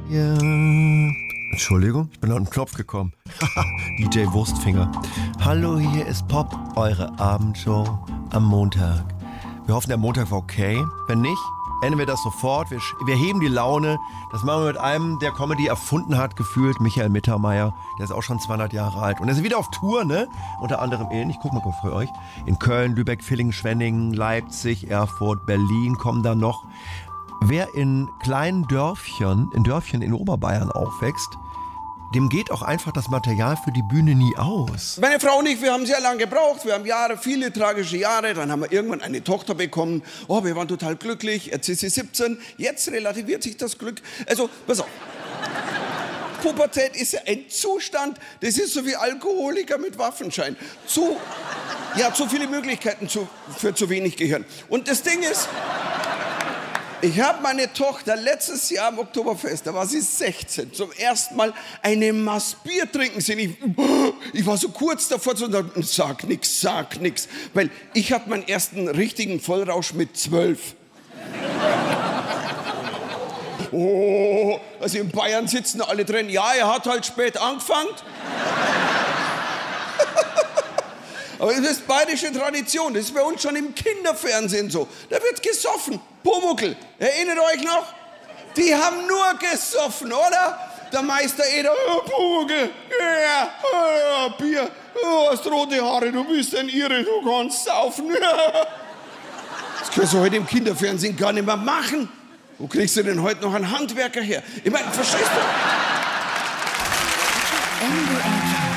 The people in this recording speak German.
Ja. Entschuldigung, ich bin an den Knopf gekommen. DJ Wurstfinger. Hallo, hier ist Pop, eure Abendshow am Montag. Wir hoffen, der Montag war okay. Wenn nicht, ändern wir das sofort. Wir heben die Laune. Das machen wir mit einem, der Comedy erfunden hat, gefühlt, Michael Mittermeier. Der ist auch schon 200 Jahre alt. Und er ist wieder auf Tour, ne? Unter anderem ich guck mal für euch, in Köln, Lübeck, Villingen, Schwenningen, Leipzig, Erfurt, Berlin kommen da noch. Wer in kleinen Dörfchen in Oberbayern aufwächst, dem geht auch einfach das Material für die Bühne nie aus. Meine Frau und ich, wir haben sehr lange gebraucht. Wir haben viele tragische Jahre. Dann haben wir irgendwann eine Tochter bekommen. Oh, wir waren total glücklich. Jetzt ist sie 17. Jetzt relativiert sich das Glück. Also, pass auf. Pubertät ist ja ein Zustand, das ist so wie Alkoholiker mit Waffenschein. Zu viele Möglichkeiten für zu wenig Gehirn. Und das Ding ist, ich habe meine Tochter letztes Jahr am Oktoberfest, da war sie 16, zum ersten Mal eine Maß Bier trinken sehen. Ich war so kurz davor zu sagen, sag nix. Weil ich hatte meinen ersten richtigen Vollrausch mit 12. Oh, also in Bayern sitzen alle drin. Ja, er hat halt spät angefangen. Aber das ist bayerische Tradition, das ist bei uns schon im Kinderfernsehen so. Da wird gesoffen. Pumuckl, erinnert euch noch? Die haben nur gesoffen, oder? Der Meister Eder, oh, Pumuckl, ja, Bier, oh, hast rote Haare, du bist ein Irre, du kannst saufen. Das kannst du heute im Kinderfernsehen gar nicht mehr machen. Wo kriegst du denn heute noch einen Handwerker her? Ich meine, verstehst du?